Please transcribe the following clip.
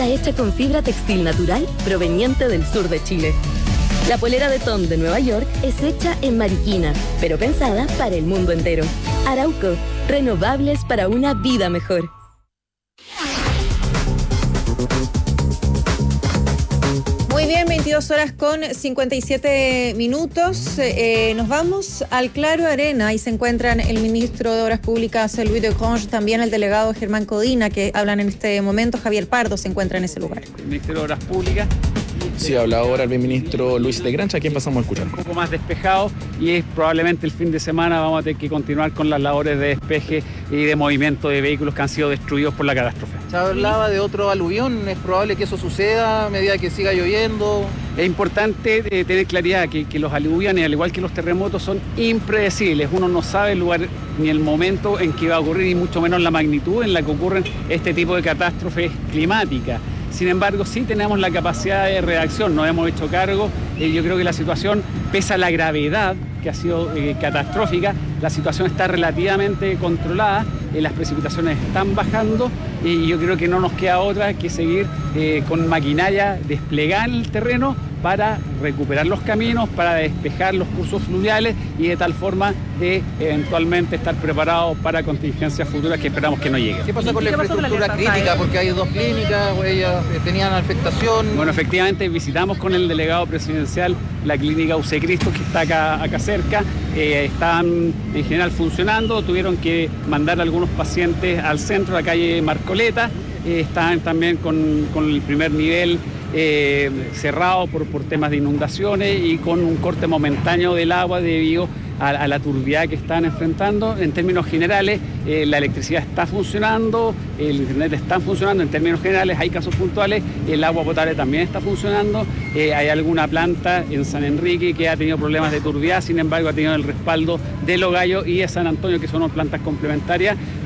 está hecha con fibra textil natural proveniente del sur de Chile. La polera de Tom de Nueva York es hecha en Mariquina, pero pensada para el mundo entero. Arauco, renovables para una vida mejor. Muy bien, 22 horas con 57 minutos. Nos vamos al Claro Arena. Ahí se encuentran el ministro de Obras Públicas, Louis de Conge, también el delegado Germán Codina, que hablan en este momento. Javier Pardo se encuentra en ese lugar. El Ministerio de Obras Públicas. Sí, habla ahora el ministro Luis de Grancha, a quien pasamos a escuchar. Un poco más despejado y probablemente el fin de semana vamos a tener que continuar con las labores de despeje y de movimiento de vehículos que han sido destruidos por la catástrofe. Se hablaba de otro aluvión, es probable que eso suceda a medida que siga lloviendo. Es importante tener claridad que los aluviones, al igual que los terremotos, son impredecibles. Uno no sabe el lugar ni el momento en que va a ocurrir y mucho menos la magnitud en la que ocurren este tipo de catástrofes climáticas. Sin embargo, sí tenemos la capacidad de reacción, nos hemos hecho cargo. Yo creo que la situación, pese a la gravedad que ha sido catastrófica, la situación está relativamente controlada, las precipitaciones están bajando y yo creo que no nos queda otra que seguir con maquinaria desplegada en el terreno para recuperar los caminos, para despejar los cursos fluviales y de tal forma de eventualmente estar preparados para contingencias futuras que esperamos que no lleguen. ¿Qué pasa con la infraestructura crítica? Porque hay 2 clínicas, ellas tenían afectación. Bueno, efectivamente visitamos con el delegado presidencial la clínica UC Cristo, que está acá cerca. Están en general funcionando, tuvieron que mandar a algunos pacientes al centro, a la calle Marcoleta. Están también con el primer nivel cerrado por temas de inundaciones y con un corte momentáneo del agua debido a la turbiedad que están enfrentando. En términos generales, la electricidad está funcionando, el internet está funcionando en términos generales, hay casos puntuales, el agua potable también está funcionando, hay alguna planta en San Enrique que ha tenido problemas de turbiedad, sin embargo ha tenido el respaldo de Los Gallos y de San Antonio, que son plantas complementarias.